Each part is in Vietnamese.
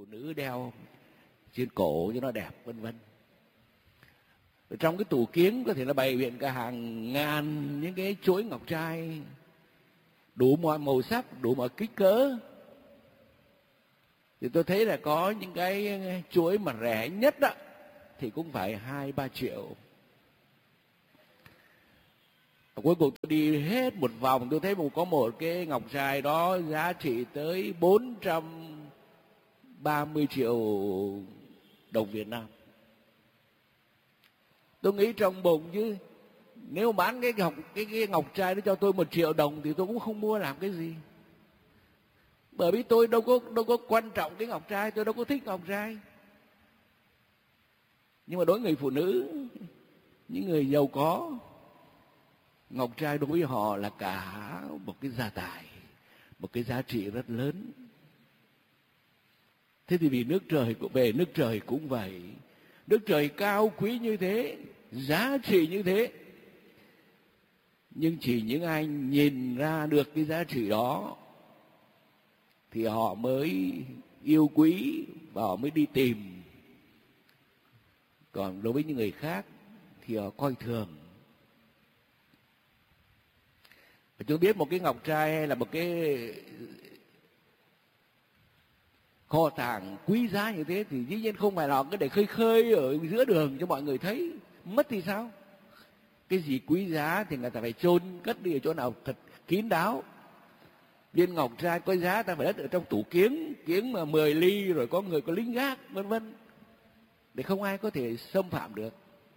nữ đeo trên cổ cho nó đẹp, vân vân. Trong cái tủ kiếng có thể là bày biện cả hàng ngàn những cái chuỗi ngọc trai đủ mọi màu sắc, đủ mọi kích cỡ. Thì tôi thấy là có những cái chuỗi mà rẻ nhất đó thì cũng phải 2-3 triệu. Cuối cùng tôi đi hết một vòng, tôi thấy có một cái ngọc trai đó giá trị tới 430 triệu đồng Việt Nam. Tôi nghĩ trong bụng chứ nếu bán cái ngọc trai đó cho tôi 1 triệu đồng thì tôi cũng không mua làm cái gì. Bởi vì tôi đâu có quan trọng cái ngọc trai, tôi đâu có thích ngọc trai. Nhưng mà đối với người phụ nữ, những người giàu có, ngọc trai đối với họ là cả một cái gia tài, một cái giá trị rất lớn. Thế thì vì nước trời, về nước trời cũng vậy. Nước trời cao quý như thế, giá trị như thế, nhưng chỉ những ai nhìn ra được cái giá trị đó thì họ mới yêu quý và họ mới đi tìm. Còn đối với những người khác thì họ coi thường. Chúng biết một cái ngọc trai hay là một cái kho tàng quý giá như thế thì dĩ nhiên không phải là cái để khơi khơi ở giữa đường cho mọi người thấy. Mất thì sao? Cái gì quý giá thì người ta phải chôn cất đi ở chỗ nào thật kín đáo. Viên ngọc trai có giá ta phải đất ở trong tủ kiếng mà 10 ly, rồi có người có lính gác vân vân, để không ai có thể xâm phạm được.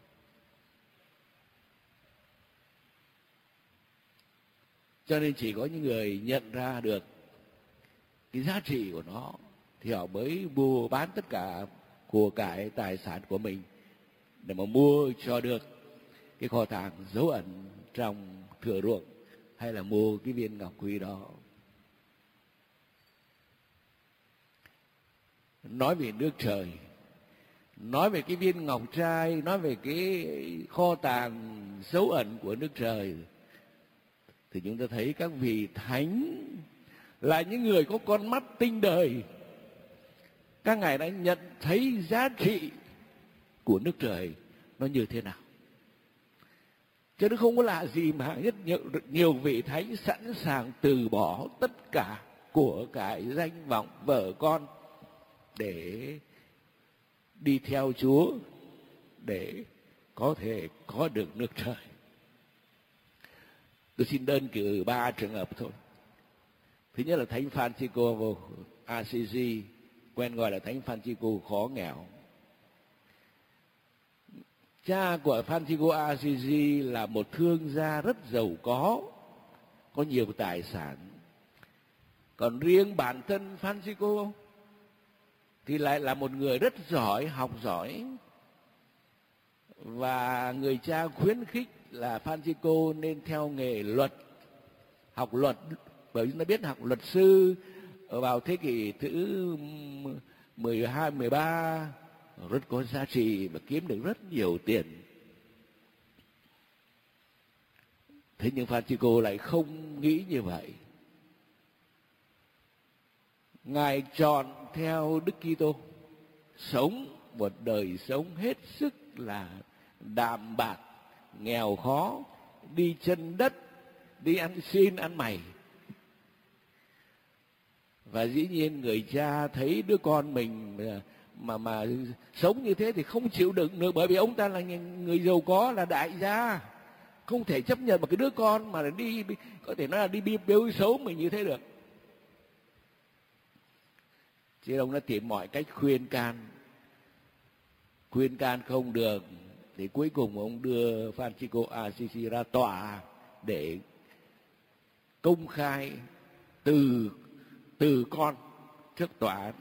Cho nên chỉ có những người nhận ra được cái giá trị của nó thì họ mới mua bán tất cả của cải tài sản của mình để mà mua cho được cái kho tàng dấu ẩn trong thửa ruộng, hay là mua cái viên ngọc quý đó. Nói về nước trời, nói về cái viên ngọc trai, nói về cái kho tàng dấu ẩn của nước trời, thì chúng ta thấy các vị thánh là những người có con mắt tinh đời. Các ngài đã nhận thấy giá trị của nước trời nó như thế nào. Chứ nó không có lạ gì mà nhiều vị thánh sẵn sàng từ bỏ tất cả của cải danh vọng vợ con để đi theo Chúa, để có thể có được nước trời. Tôi xin đơn cử 3 trường hợp thôi. Thứ nhất là Thánh Francisco Assisi, quen gọi là Thánh Francisco khó nghèo. Cha của Francisco Assisi là một thương gia rất giàu có nhiều tài sản. Còn riêng bản thân Francisco thì lại là một người rất giỏi, học giỏi. Và người cha khuyến khích là Francisco nên theo nghề luật, học luật, bởi vì nó biết học luật sư vào thế kỷ thứ 12, 13 rất có giá trị và kiếm được rất nhiều tiền. Thế nhưng Francisco lại không nghĩ như vậy. Ngài chọn theo Đức Kitô, sống một đời sống hết sức là đạm bạc, nghèo khó, đi chân đất, đi ăn xin ăn mày. Và dĩ nhiên người cha thấy đứa con mình mà sống như thế thì không chịu đựng được, bởi vì ông ta là người giàu có, là đại gia, không thể chấp nhận một cái đứa con mà đi, có thể nói là đi bêu xấu mình như thế được. Chứ ông đã tìm mọi cách khuyên can không được, thì cuối cùng ông đưa Francisco Assisi ra tòa để công khai từ con trước tòa án.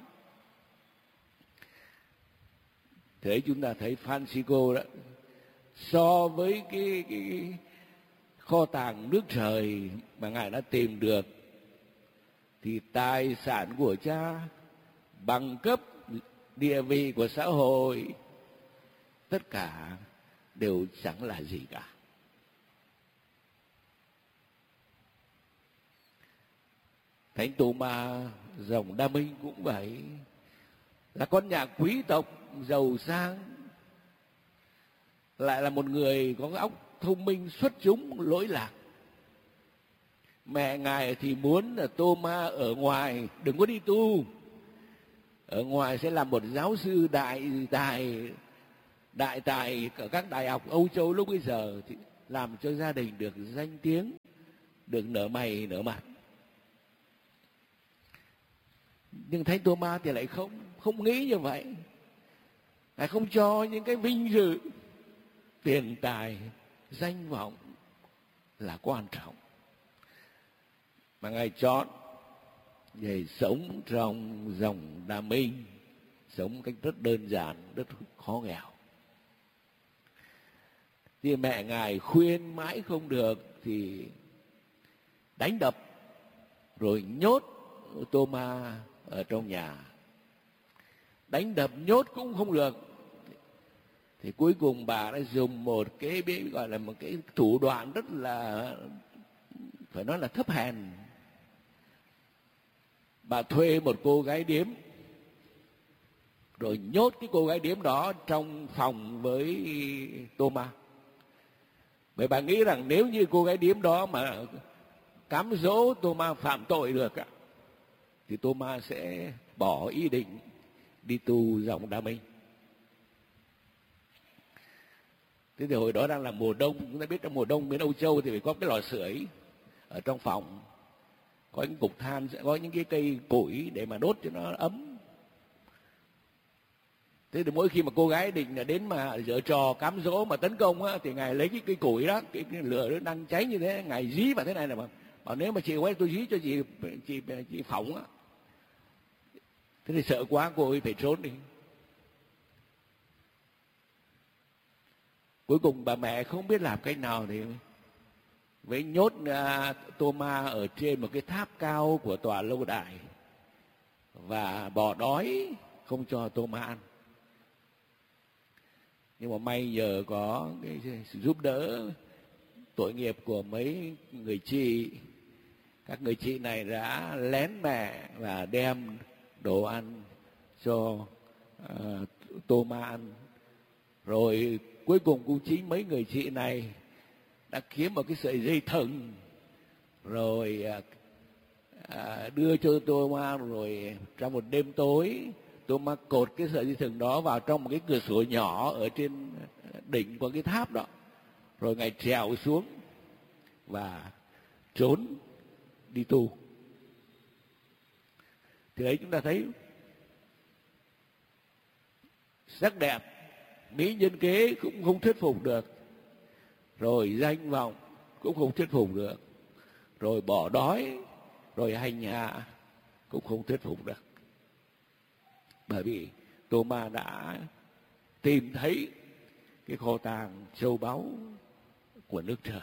Thế chúng ta thấy Francisco đó, so với cái kho tàng nước trời mà ngài đã tìm được, thì tài sản của cha, bằng cấp, địa vị của xã hội, tất cả đều chẳng là gì cả. Thánh Tô Ma dòng Đa Minh cũng vậy. là con nhà quý tộc giàu sang, lại là một người có cái óc thông minh xuất chúng lỗi lạc. Mẹ ngài thì muốn là Tô-ma ở ngoài đừng có đi tu, ở ngoài sẽ làm một giáo sư đại tài ở các đại học Âu Châu lúc bây giờ, thì làm cho gia đình được danh tiếng, được nở mày nở mặt. Nhưng Thánh Tô-ma thì lại không nghĩ như vậy, lại không cho những cái vinh dự, tiền tài, danh vọng là quan trọng, mà ngài chọn để sống trong dòng đam minh, sống một cách rất đơn giản, rất khó nghèo. Thì mẹ ngài khuyên mãi không được thì đánh đập, rồi nhốt Tô-ma ở trong nhà. Đánh đập nhốt cũng không được, thì cuối cùng bà đã dùng một cái gọi là một cái thủ đoạn rất là, phải nói là thấp hèn. Bà thuê một cô gái điếm, rồi nhốt cái cô gái điếm đó trong phòng với Tô-ma. Bởi bà nghĩ rằng nếu như cô gái điếm đó mà cám dỗ Tô-ma phạm tội được thì Tô-ma sẽ bỏ ý định đi tu dòng đa minh. Thế thì hồi đó đang là mùa đông, chúng ta biết trong mùa đông bên Âu Châu thì phải có cái lò sưởi ở trong phòng, có những cục than, sẽ có những cái cây củi để mà đốt cho nó ấm. Thế thì mỗi khi mà cô gái định là đến mà giở trò cám dỗ mà tấn công thì ngài lấy cái cây củi đó, cái lửa nó đang cháy như thế, ngài dí vào thế này là mà bảo nếu mà chị quay tôi dí cho chị phỏng á. Thế thì sợ quá cô ấy phải trốn đi. Cuối cùng bà mẹ không biết làm cách nào thì với nhốt Tô-ma ở trên một cái tháp cao của tòa lâu đài và bỏ đói không cho Tô-ma ăn. Nhưng mà may nhờ có cái sự giúp đỡ tội nghiệp của mấy người chị, các người chị này đã lén mẹ và đem đồ ăn cho Tô-ma ăn. Rồi cuối cùng cũng chính mấy người chị này đã kiếm một cái sợi dây thừng, rồi đưa cho Tô-ma, rồi trong một đêm tối Tô-ma cột cái sợi dây thừng đó vào trong một cái cửa sổ nhỏ ở trên đỉnh của cái tháp đó, rồi ngài trèo xuống và trốn đi tu. Thì đấy chúng ta thấy sắc đẹp, mỹ nhân kế cũng không thuyết phục được, rồi danh vọng cũng không thuyết phục được, rồi bỏ đói, rồi hành hạ cũng không thuyết phục được. Bởi vì Tô-ma đã tìm thấy cái kho tàng châu báu của nước trời.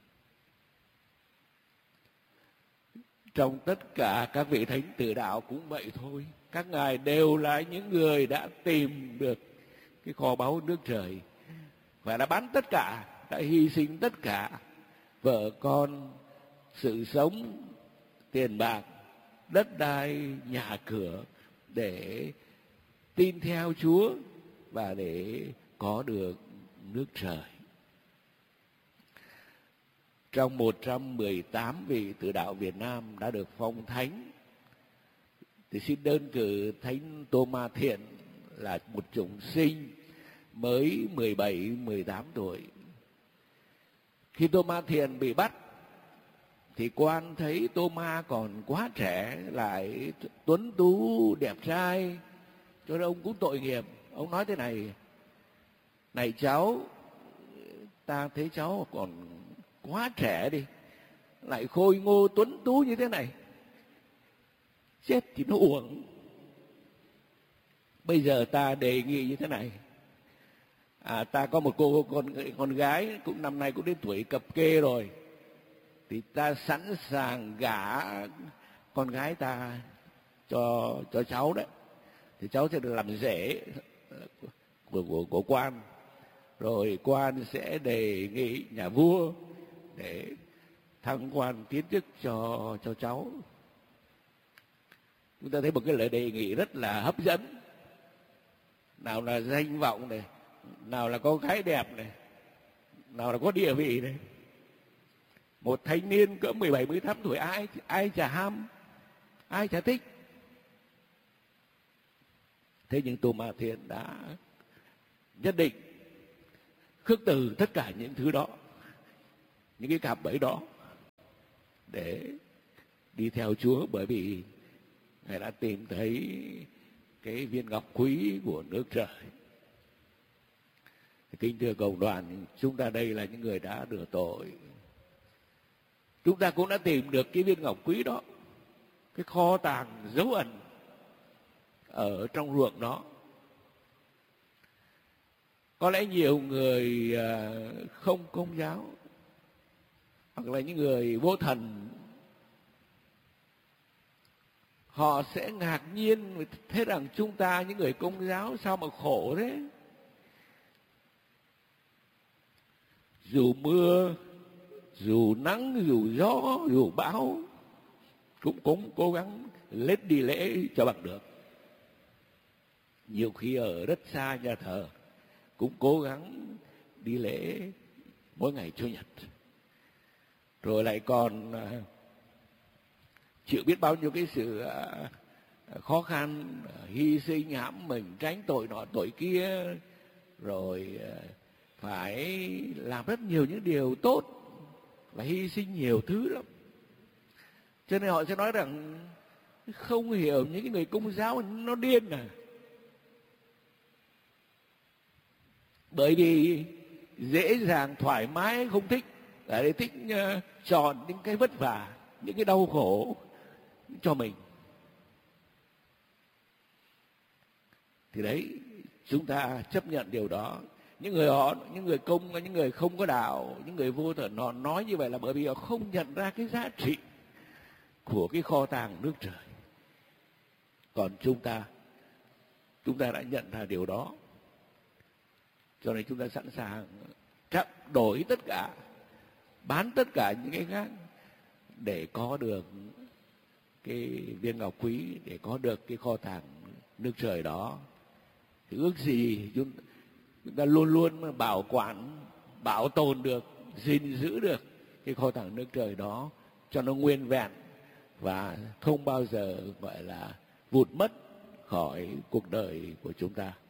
Trong tất cả các vị thánh tử đạo cũng vậy thôi, các ngài đều là những người đã tìm được cái kho báu nước trời và đã bán tất cả, đã hy sinh tất cả, vợ con, sự sống, tiền bạc, đất đai, nhà cửa để tin theo Chúa và để có được nước trời. Trong 118 vị tử đạo Việt Nam đã được phong thánh thì xin đơn cử Thánh Tô-ma Thiện là một chủng sinh mới 17-18 tuổi. Khi Tô-ma Thiện bị bắt thì quan thấy Tô-ma còn quá trẻ, lại tuấn tú đẹp trai, cho nên ông cũng tội nghiệp. Ông nói thế này: này cháu, ta thấy cháu còn quá trẻ đi, lại khôi ngô tuấn tú như thế này, chết thì nó uổng. Bây giờ ta đề nghị như thế này, ta có một cô con gái cũng năm nay cũng đến tuổi cập kê rồi, thì ta sẵn sàng gả con gái ta cho cháu đấy, thì cháu sẽ được làm rể của quan, rồi quan sẽ đề nghị nhà vua để thăng quan tiến chức cho cháu. Chúng ta thấy một cái lời đề nghị rất là hấp dẫn. nào là danh vọng này, nào là có gái đẹp này, nào là có địa vị này. Một thanh niên cỡ 17, 18 tuổi ai chả ham, ai chả thích. Thế nhưng Tô Ma Thiên đã nhất định khước từ tất cả những thứ đó, những cái cạm bẫy đó, để đi theo Chúa, bởi vì Ngài đã tìm thấy cái viên ngọc quý của nước trời. Kính thưa cộng đoàn, chúng ta đây là những người đã rửa tội. Chúng ta cũng đã tìm được cái viên ngọc quý đó, cái kho tàng dấu ẩn ở trong ruộng đó. Có lẽ nhiều người không công giáo, hoặc là những người vô thần, họ sẽ ngạc nhiên thấy rằng chúng ta những người công giáo sao mà khổ thế. Dù mưa, dù nắng, dù gió, dù bão, cũng cố gắng lết đi lễ cho bằng được. Nhiều khi ở rất xa nhà thờ cũng cố gắng đi lễ mỗi ngày Chủ nhật. Rồi lại còn chịu biết bao nhiêu cái sự khó khăn, hy sinh hãm mình, tránh tội nọ tội kia, rồi phải làm rất nhiều những điều tốt và hy sinh nhiều thứ lắm. Cho nên họ sẽ nói rằng không hiểu những cái người công giáo nó điên à. Bởi vì dễ dàng, thoải mái, không thích, ở đây thích chọn những cái vất vả, những cái đau khổ cho mình. Thì đấy, chúng ta chấp nhận điều đó. Những người không có đạo, những người vô thần, họ nói như vậy là bởi vì họ không nhận ra cái giá trị của cái kho tàng nước trời. Còn chúng ta đã nhận ra điều đó, cho nên chúng ta sẵn sàng đổi tất cả, bán tất cả những cái khác để có được cái viên ngọc quý, để có được cái kho tàng nước trời đó. Thì ước gì chúng ta luôn luôn bảo quản, bảo tồn được, gìn giữ được cái kho tàng nước trời đó cho nó nguyên vẹn và không bao giờ gọi là vụt mất khỏi cuộc đời của chúng ta.